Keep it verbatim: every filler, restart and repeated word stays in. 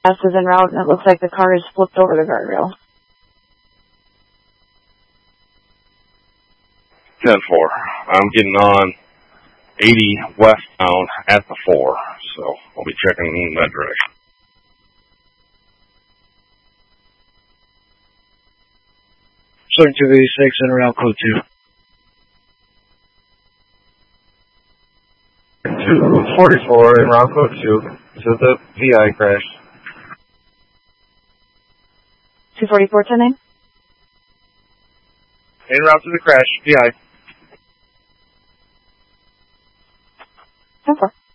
Fast is en route, and it looks like the car is flipped over the guardrail. ten four. I'm getting on eighty westbound at the four, so I'll be checking in that direction. seventy-two eighty-six, en route code two. two forty-four, en route code two. So the V I crashed. two forty-four, ten nine. En route to the crash, V I. ten four.